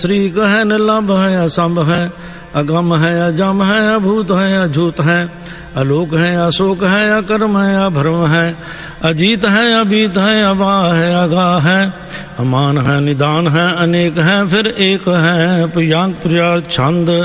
श्रीक है निलंब है असंभ है, अगम है अजम है, अभूत है अझूत है, अलोक है अशोक है, अकर्म है अभर्म है, अजीत है अबीत है, अबा है अगाह है, अमान है निदान है, अनेक है फिर एक है। प्रियांक प्रिया छंद।